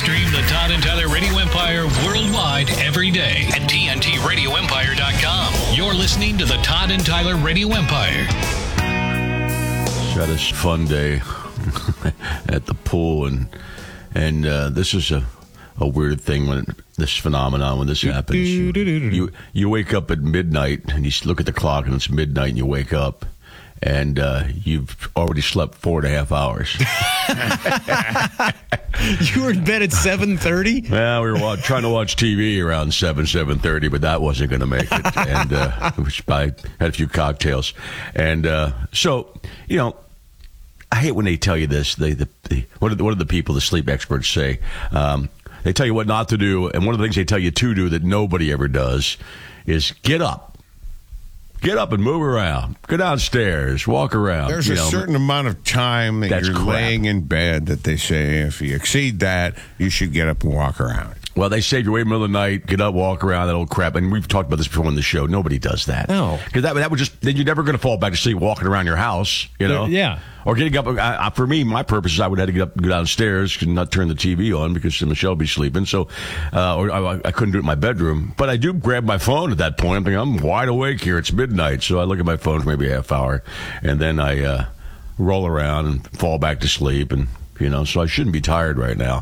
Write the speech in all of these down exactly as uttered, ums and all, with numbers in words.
Stream the Todd and Tyler Radio Empire worldwide every day at T N T radio empire dot com. You're listening to the Todd and Tyler Radio Empire. Got a fun day at the pool, and and uh, this is a, a weird thing when this phenomenon when this happens. You, you you wake up at midnight and you look at the clock and it's midnight and you wake up and uh, you've already slept four and a half hours. You were in bed at seven thirty? Well, we were watch, trying to watch T V around seven, seven thirty, but that wasn't going to make it. And uh, which I had a few cocktails. And uh, so, you know, I hate when they tell you this. They, the, the, what, are the, what do the people, the sleep experts, say? Um, they tell you what not to do, and one of the things they tell you to do that nobody ever does is get up. Get up and move around. Go downstairs. Walk around. There's you a know. certain amount of time that That's you're crap. laying in bed that they say if you exceed that, you should get up and walk around. Well, they say if you're awake in the middle of the night, get up, walk around, that old crap. And we've talked about this before on the show. Nobody does that. No. Because that, that would just, then you're never going to fall back to sleep walking around your house, you know? Yeah. Or getting up. I, I, for me, my purpose is I would have to get up and go downstairs and not turn the T V on because Michelle would be sleeping. So, uh, or I, I couldn't do it in my bedroom. But I do grab my phone at that point. I'm thinking, I'm wide awake here. It's midnight. So I look at my phone for maybe a half hour. And then I uh, roll around and fall back to sleep. And, you know, so I shouldn't be tired right now.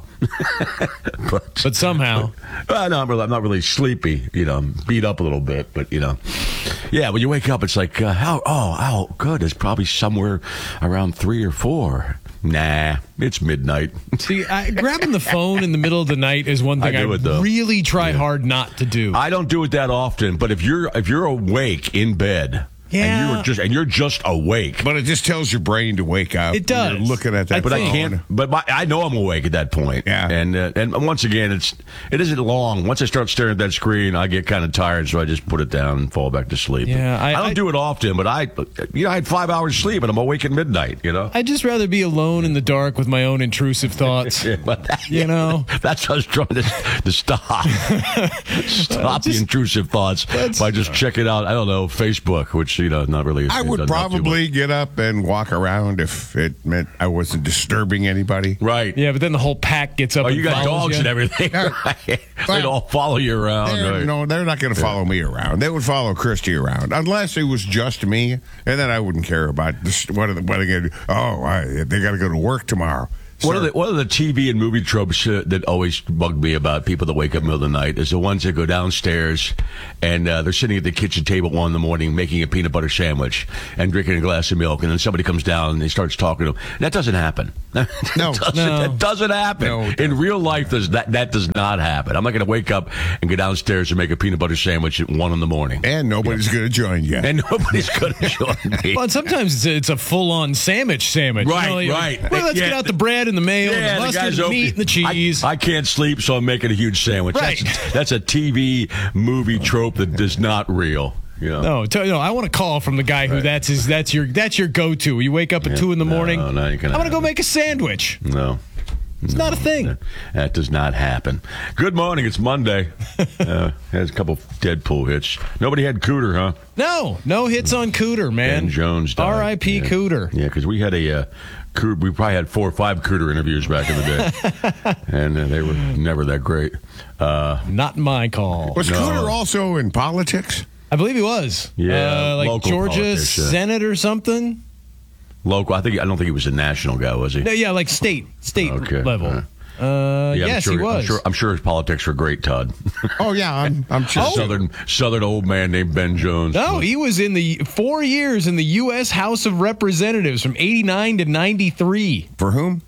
but, But somehow. But, uh, no, I'm, really, I'm not really sleepy. You know, I'm beat up a little bit. But, you know. Yeah, when you wake up, it's like, uh, how, oh, oh, good. It's probably somewhere around three or four. Nah, it's midnight. See, I, grabbing the phone in the middle of the night is one thing I I, do it, though. really try hard not to do. I don't do it that often, but if you're if you're awake in bed, Yeah. and you're just and you're just awake, But it just tells your brain to wake up. It does. You're looking at that I but I think. can't. But my, I know I'm awake at that point. Yeah. And uh, and once again, it's it isn't long. Once I start staring at that screen, I get kind of tired, so I just put it down and fall back to sleep. Yeah, I- I, don't I- do it often, but I you know I had five hours sleep and I'm awake at midnight. You know. I'd just rather be alone in the dark with my own intrusive thoughts. Yeah, but that, You know? that's what I was trying to, to stop. Stop the just- intrusive thoughts by just checking out, I don't know, Facebook, which, you know, not really. I it would doesn't help too probably much. get up and walk around if it meant I wasn't disturbing anybody. Right. Yeah, but then the whole pack gets up Oh, and you got follows dogs you. and everything. Yeah. Right? They'd all follow you around. They're, Right. No, they're not going to follow me around. They would follow Christy around unless it was just me, and then I wouldn't care about this. What are, the, what are they going to do? Oh, I, they got to go to work tomorrow. One Sir. of, the, one of the T V and movie tropes uh, that always bug me about people that wake up in the middle of the night is the ones that go downstairs and uh, they're sitting at the kitchen table one in the morning making a peanut butter sandwich and drinking a glass of milk, and then somebody comes down and he starts talking to them. That doesn't happen. That No. doesn't, No. that doesn't happen. No, it in real life, does that that does not happen. I'm not going to wake up and go downstairs and make a peanut butter sandwich at one in the morning, And nobody's going to join you. and nobody's going to join me. Well, and sometimes it's a, it's a full-on sandwich sandwich. Right, You know, like, right. Well, let's Yeah. get out the bread and the mayo Yeah, and the the mustard, guy's the open. meat, and the cheese. I, I can't sleep, so I'm making a huge sandwich. Right. That's, that's a T V movie trope that is not real. You know? No, t- no, I want a call from the guy who that's his that's your that's your go-to. You wake up at Yeah, two in the no, morning. no, ain't gonna I'm gonna go happen. make a sandwich. No. It's not a thing. That, that does not happen. Good morning. It's Monday. uh, has a couple Deadpool hits. Nobody had Cooter, huh? No, no hits on Cooter, man. Ben Jones died. R I P Yeah. Cooter. Yeah, because we had a uh, Cooter, we probably had four or five Cooter interviews back in the day, and uh, they were never that great. Uh, Not my call. Was No. Cooter also in politics? I believe he was. Yeah, uh, like local Georgia politics, yeah. Senate or something. local. I think I don't think he was a national guy, was he? No, yeah, like state state Okay, level. all right. Uh, Yeah, I'm yes, sure, he was. I'm sure, I'm sure his politics were great, Todd. Oh, yeah, I'm, I'm sure. Southern Southern old man named Ben Jones. No, he was in the four years in the U S House of Representatives from eighty-nine to ninety-three. For whom?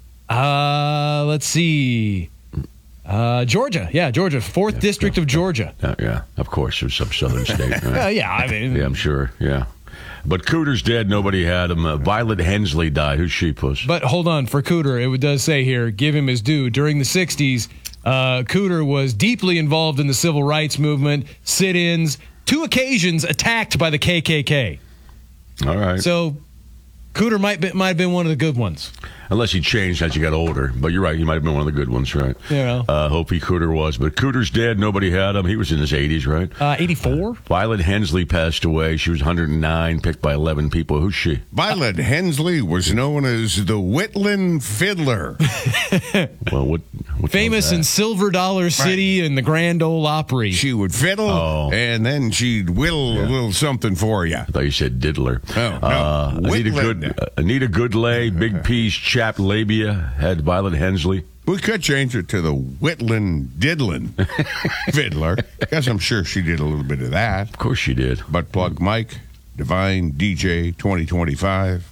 Uh, let's see. Uh, Georgia. Yeah, Georgia. Fourth District of Georgia. Uh, yeah, of course, it was some southern state. Right? Uh, yeah, I mean, Yeah, I'm sure. Yeah. But Cooter's dead. Nobody had him. Uh, Violet Hensley died. Who's she, puss? but hold on. For Cooter, it does say here, give him his due. During the sixties, uh, Cooter was deeply involved in the civil rights movement, sit-ins, two occasions attacked by the K K K. All right. So Cooter might be, might have been one of the good ones. Unless he changed as he got older. But you're right. He might have been one of the good ones, right? Yeah. Uh, Hopi Cooter was. But Cooter's dead. Nobody had him. He was in his eighties, right? Uh, eighty-four? Violet Hensley passed away. She was one hundred nine, picked by eleven people. Who's she? Violet Hensley was known as the Whitland Fiddler. Well, what? what Famous in Silver Dollar City Right. and the Grand Ole Opry. She would fiddle, Oh. and then she'd whittle a little something for you. I thought you said diddler. Oh, no. uh, Anita, Whitland. Good, uh, Anita Goodlay, Big Piece, chapped labia, had Violet Hensley. We could change it to the Whitland Diddlin Fiddler, because I'm sure she did a little bit of that. Of course she did. Butt Plug Mike, Divine D J twenty twenty-five,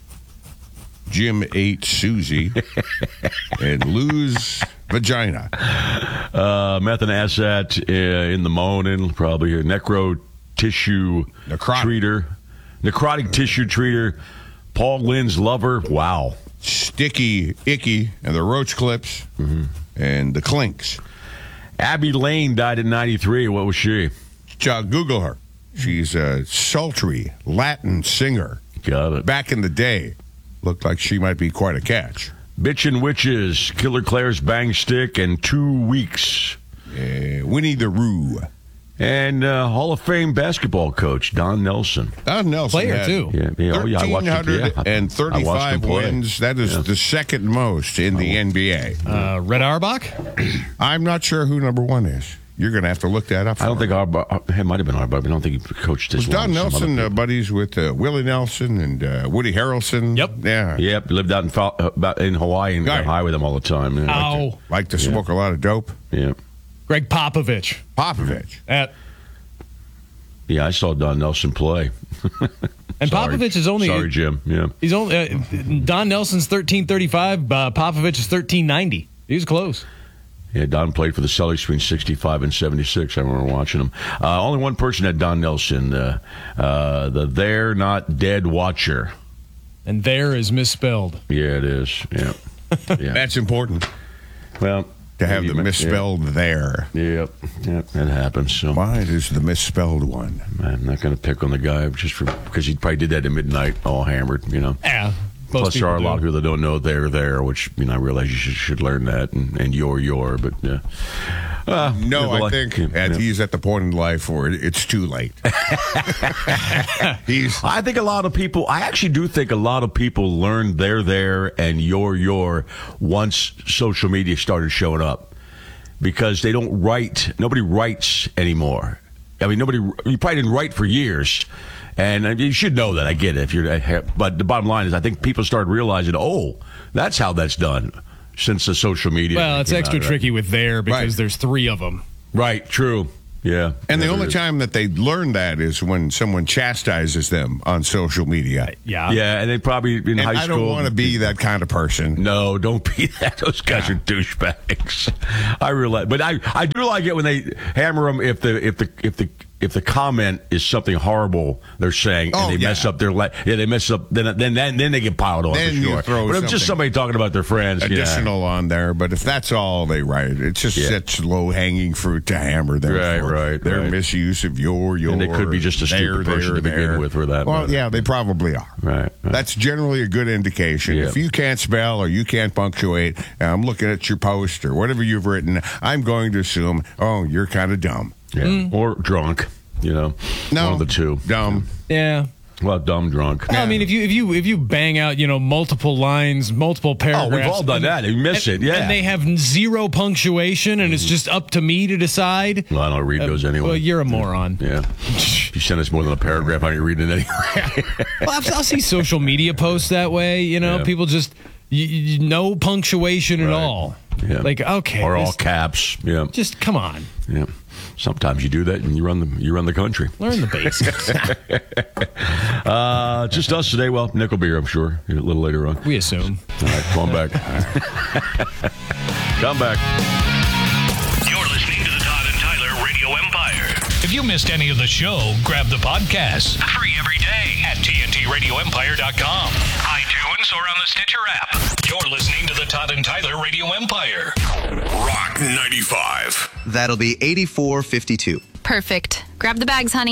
Jim ate Susie, and Lou's Vagina. Uh, methanasat uh, in the morning, probably here. Necro tissue Necrotic. treater. Necrotic tissue treater. Paul Lynn's lover. Wow. Sticky Icky, and the Roach Clips, and the Clinks. Abby Lane died at ninety-three. What was she? Uh, Google her. She's a sultry Latin singer. Got it. Back in the day, looked like she might be quite a catch. Bitchin' Witches, Killer Claire's Bang Stick, and Two Weeks. Uh, Winnie the Roo. And uh, Hall of Fame basketball coach, Don Nelson. Don Nelson Player, had too. Yeah, yeah, oh, yeah, I watched it, yeah. I- and I watched him thirty-five play. wins. That is Yeah. the second most in the N B A. Uh, Red Auerbach? I'm not sure who number one is. You're going to have to look that up. I don't for think me. Arba, it might have been Arba, but I don't think he coached Was as long Don as some Nelson other uh, people. buddies with uh, Willie Nelson and uh, Woody Harrelson? Yep. Yeah. Yep, lived out in Fal- uh, about in Hawaii and got Right. high with him all the time. Yeah. Ow. Like to smoke a lot of dope. Yeah. Greg Popovich. Popovich. At, Yeah, I saw Don Nelson play. and Sorry. Popovich is only. Sorry, Jim. Yeah. He's only. Uh, Don Nelson's thirteen thirty-five. Uh, Popovich is thirteen ninety. He was close. Yeah, Don played for the Celtics between sixty-five and seventy-six. I remember watching him. Uh, only one person had Don Nelson, uh, uh, the They're Not Dead Watcher. And there is misspelled. Yeah, it is. Yeah. Yeah. That's important Well, to have maybe- the misspelled there. Yeah. Yep. Yep. That happens. So Why is the misspelled one? I'm not going to pick on the guy just for because he probably did that at midnight, all hammered. You know. Yeah. Plus, there are a do. lot of people that don't know they're there, which, you know, I realize you should, should learn that, and, and you're, you're, but, yeah. Uh, No, yeah, well, I think yeah, and yeah. he's at the point in life where it's too late. he's I think a lot of people, I actually do think a lot of people learned they're there and you're, you're once social media started showing up because they don't write, nobody writes anymore. I mean, nobody, you probably didn't write for years. And uh, you should know that. I get it. If you're, but the bottom line is, I think people started realizing, oh, that's how that's done since the social media. Well, it's came extra out, right? tricky with there because Right. there's three of them. Right. True. Yeah. and the Yeah, only there is. time that they learn that is when someone chastises them on social media. Yeah. Yeah, and they probably in And high I school. don't want to be that kind of person. No, don't be that. Those guys are douchebags. I realize, but I, I do like it when they hammer them if the if the if the if the comment is something horrible they're saying Oh, and they yeah. mess up their le- yeah they mess up then then then, then they get piled on Then for you sure. throw But if it's just something somebody talking about their friends, Additional yeah. on there, but if that's all they write, it's just Yeah. such low hanging fruit to hammer them. Right, for. right, Their right. misuse of your, your. And they could be just a stupid there, person to there, begin there. with for that Well, matter. yeah, they probably are. Right, right. That's generally a good indication. Yeah. If you can't spell or you can't punctuate, and I'm looking at your post or whatever you've written, I'm going to assume, oh, you're kind of dumb. Yeah. or drunk. You know, No, one of the two. Dumb. Yeah. Well, dumb drunk. I mean, if you if you if you bang out, you know, multiple lines, multiple Oh, paragraphs, we've all done and- that. You miss it, and- yeah. and they have zero punctuation, and it's just up to me to decide. Well, I don't read those anyway. Well, you're a moron. Yeah. If you send us more than a paragraph, I ain't reading it anyway. Well, I'll, I'll see social media posts that way. You know, Yeah. people just you, you, no punctuation at Right. all. Yeah. Like, okay, Or all this- caps. Yeah. just come on, Yeah. Sometimes you do that and you run the you run the country. learn the basics. Uh, just us today. Well, Nick will be here, I'm sure, a little later on. We assume. All right, come on back. Come back. You're listening to the Todd and Tyler Radio Empire. If you missed any of the show, grab the podcast. Free every day at T N T radio empire dot com, iTunes, or on the Stitcher app. You're listening to the Todd and Tyler Radio Empire. Rock ninety-five. That'll be eighty-four fifty-two. Perfect. Grab the bags, honey.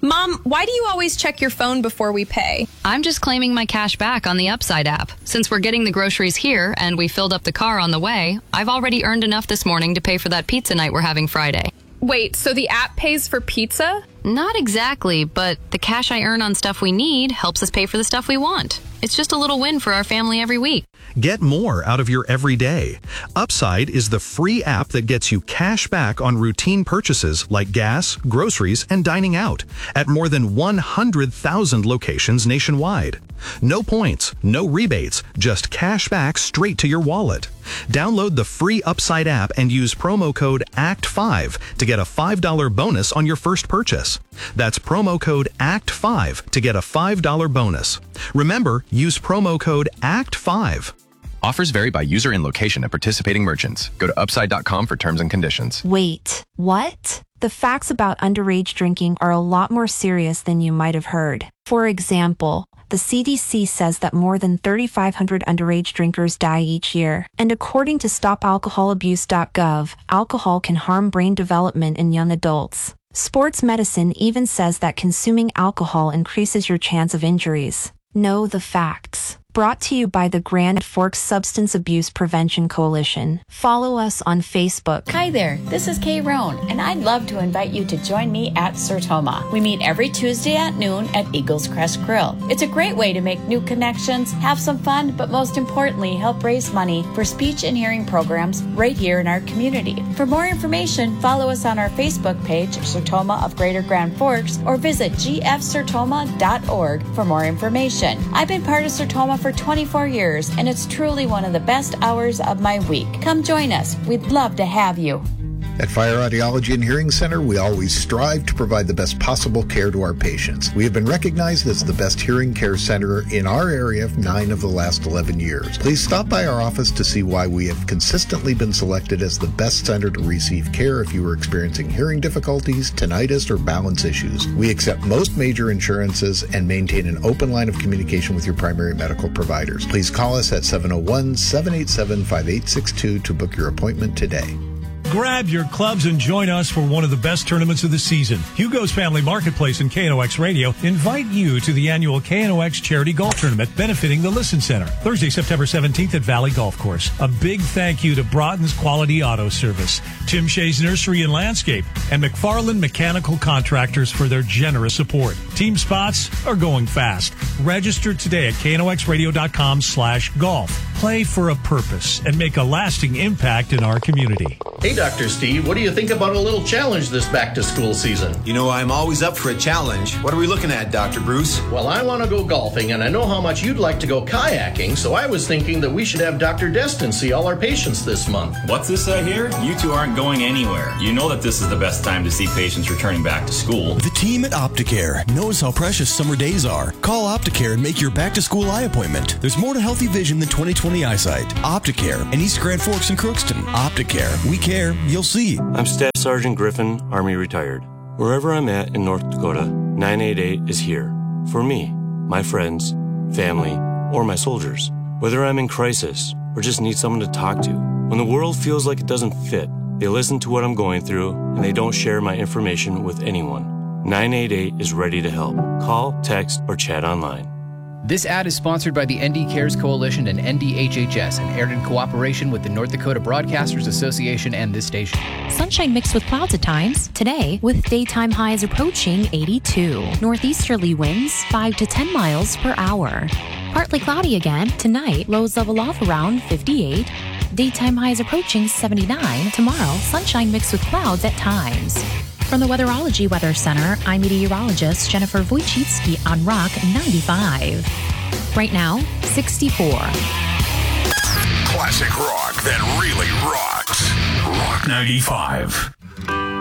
Mom, why do you always check your phone before we pay? I'm just claiming my cash back on the Upside app. Since we're getting the groceries here and we filled up the car on the way, I've already earned enough this morning to pay for that pizza night we're having Friday. Wait, so the app pays for pizza? Not exactly, but the cash I earn on stuff we need helps us pay for the stuff we want. It's just a little win for our family every week. Get more out of your everyday. Upside is the free app that gets you cash back on routine purchases like gas, groceries, and dining out at more than one hundred thousand locations nationwide. No points, no rebates, just cash back straight to your wallet. Download the free Upside app and use promo code A C T five to get a five dollars bonus on your first purchase. That's promo code A C T five to get a five dollars bonus. Remember, use promo code A C T five. Offers vary by user and location at participating merchants. Go to upside dot com for terms and conditions. Wait, what? The facts about underage drinking are a lot more serious than you might have heard. For example, the C D C says that more than three thousand five hundred underage drinkers die each year. And according to stop alcohol abuse dot gov, alcohol can harm brain development in young adults. Sports medicine even says that consuming alcohol increases your chance of injuries. Know the facts. Brought to you by the Grand Forks Substance Abuse Prevention Coalition. Follow us on Facebook. Hi there, this is Kay Roan, and I'd love to invite you to join me at Sertoma. We meet every Tuesday at noon at Eagles Crest Grill. It's a great way to make new connections, have some fun, but most importantly, help raise money for speech and hearing programs right here in our community. For more information, follow us on our Facebook page, Sertoma of Greater Grand Forks, or visit g f sertoma dot org for more information. I've been part of Sertoma for twenty-four years, and it's truly one of the best hours of my week. Come join us. We'd love to have you. At Fire Audiology and Hearing Center, we always strive to provide the best possible care to our patients. We have been recognized as the best hearing care center in our area for nine of the last eleven years. Please stop by our office to see why we have consistently been selected as the best center to receive care if you are experiencing hearing difficulties, tinnitus, or balance issues. We accept most major insurances and maintain an open line of communication with your primary medical providers. Please call us at seven oh one, seven eight seven, five eight six two to book your appointment today. Grab your clubs and join us for one of the best tournaments of the season. Hugo's Family Marketplace and K N O X Radio invite you to the annual K N O X Charity Golf Tournament benefiting the Listen Center, Thursday, September seventeenth at Valley Golf Course. A big thank you to Broughton's Quality Auto Service, Tim Shea's Nursery and Landscape, and McFarland Mechanical Contractors for their generous support. Team spots are going fast. Register today at K N O X radio dot com slash golf. Play for a purpose and make a lasting impact in our community. Hey, Doctor Steve, what do you think about a little challenge this back-to-school season? You know, I'm always up for a challenge. What are we looking at, Doctor Bruce? Well, I want to go golfing, and I know how much you'd like to go kayaking, so I was thinking that we should have Doctor Destin see all our patients this month. What's this I hear? You two aren't going anywhere. You know that this is the best time to see patients returning back to school. The team at Opticare knows how precious summer days are. Call Opticare and make your back-to-school eye appointment. There's more to healthy vision than twenty twenty eyesight. Opticare in East Grand Forks and Crookston. Opticare. We care. You'll see. I'm Staff Sergeant Griffin, Army retired. Wherever I'm at in North Dakota, nine eight eight is here. For me, my friends, family, or my soldiers. Whether I'm in crisis or just need someone to talk to. When the world feels like it doesn't fit, they listen to what I'm going through and they don't share my information with anyone. nine eight eight is ready to help. Call, text, or chat online. This ad is sponsored by the N D Cares Coalition and N D H H S and aired in cooperation with the North Dakota Broadcasters Association and this station. Sunshine mixed with clouds at times. Today, with daytime highs approaching eighty-two. Northeasterly winds five to ten miles per hour. Partly cloudy again. Tonight, lows level off around fifty-eight. Daytime highs approaching seventy-nine. Tomorrow, sunshine mixed with clouds at times. From the Weatherology Weather Center, I'm meteorologist Jennifer Wojcicki on Rock ninety-five. Right now, sixty-four. Classic rock that really rocks. Rock ninety-five.